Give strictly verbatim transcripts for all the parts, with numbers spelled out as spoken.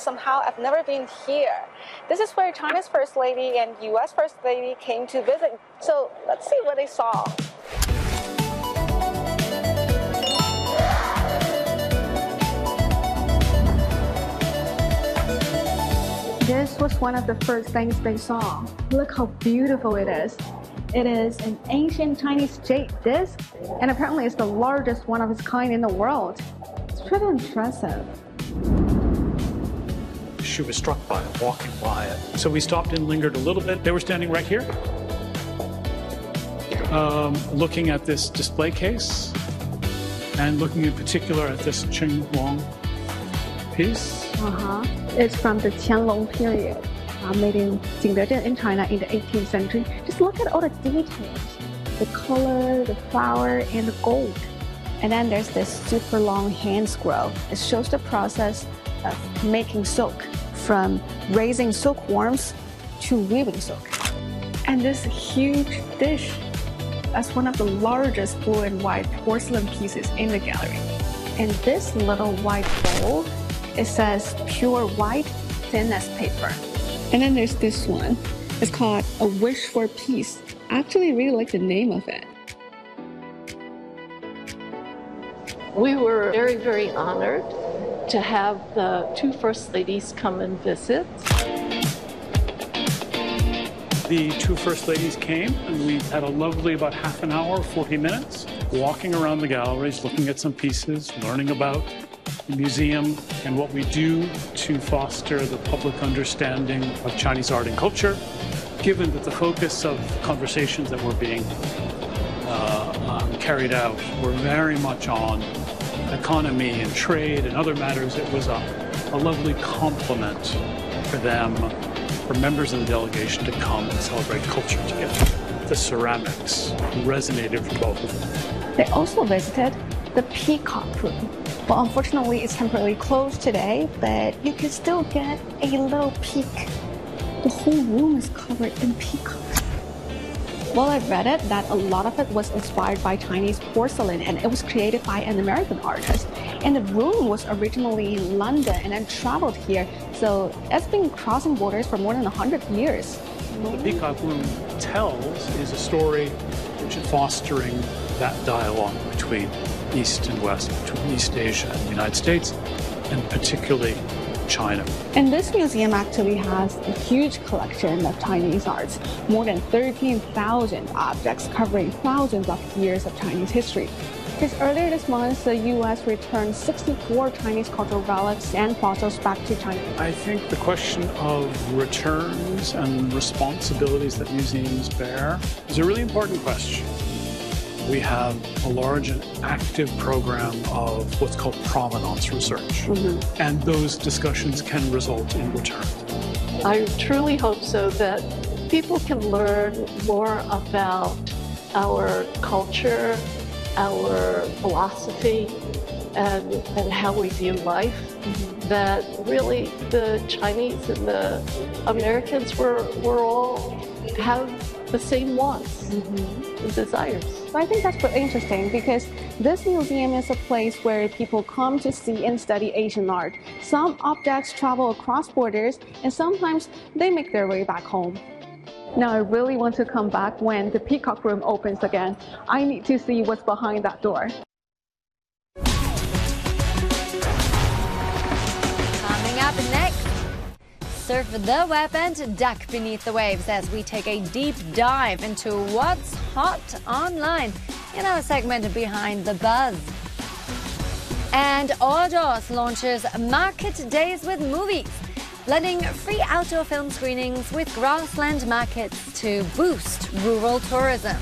but somehow I've never been here. This is where China's First Lady and U S First Lady came to visit. So let's see what they saw. This was one of the first things they saw. Look how beautiful it is. It is an ancient Chinese jade disc, and apparently it's the largest one of its kind in the world. It's pretty impressive. She was struck by it, walking by it. So we stopped and lingered a little bit. They were standing right here, um, looking at this display case, and looking in particular at this Qing Huang piece. Uh-huh. It's from the Qianlong period, uh, made in Jingdezhen in China in the eighteenth century. Just look at all the details. The color, the flower, and the gold. And then there's this super long hand scroll. It shows the process of making silk, from raising silkworms to weaving silk. And this huge dish, that's one of the largest blue and white porcelain pieces in the gallery. And this little white bowl, it says pure white, thin as paper. And then there's this one. It's called A Wish for Peace. I actually really like the name of it. We were very, very honored to have the two First Ladies come and visit. The two First Ladies came, and we had a lovely about half an hour, forty minutes, walking around the galleries, looking at some pieces, learning about the museum and what we do to foster the public understanding of Chinese art and culture, given that the focus of conversations that were being uh, um, carried out were very much on economy and trade and other matters. It was a, a lovely compliment for them, for members of the delegation to come and celebrate culture together. The ceramics resonated for both of them. They also visited the Peacock Room. Well, unfortunately, it's temporarily closed today, but you can still get a little peek. The whole room is covered in peacocks. Well, I read it that a lot of it was inspired by Chinese porcelain, and it was created by an American artist. And the room was originally in London and then traveled here, so it's been crossing borders for more than one hundred years. The Peacock Room tells is a story which is fostering that dialogue between East and West, between East Asia and the United States, and particularly China. And this museum actually has a huge collection of Chinese arts, more than thirteen thousand objects covering thousands of years of Chinese history. Because earlier this month, the U S returned sixty-four Chinese cultural relics and fossils back to China. I think the question of returns and responsibilities that museums bear is a really important question. We have a large and active program of what's called provenance research, mm-hmm. and those discussions can result in return. I truly hope so, that people can learn more about our culture, our philosophy, and, and how we view life. Mm-hmm. That really the Chinese and the Americans were, were all have the same wants mm-hmm. and desires. I think that's pretty interesting, because this museum is a place where people come to see and study Asian art. Some objects travel across borders, and sometimes they make their way back home. Now I really want to come back when the Peacock Room opens again. I need to see what's behind that door. Coming up next, surf the web and duck beneath the waves as we take a deep dive into what's hot online in our segment Behind the Buzz. And Ordos launches Market Days with Movies, blending free outdoor film screenings with grassland markets to boost rural tourism.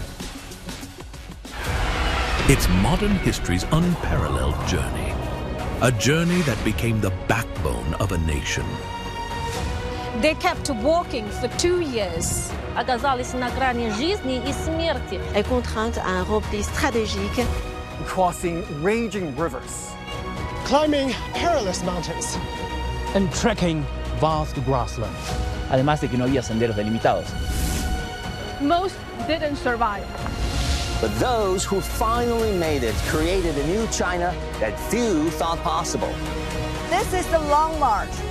It's modern history's unparalleled journey, a journey that became the backbone of a nation. They kept walking for two years. Оказались на грани жизни и смерти. Est contrainte à un repli stratégique. Crossing raging rivers. Climbing perilous mountains. And trekking vast grasslands. Además de que no había senderos delimitados. Most didn't survive. But those who finally made it created a new China that few thought possible. This is the Long March.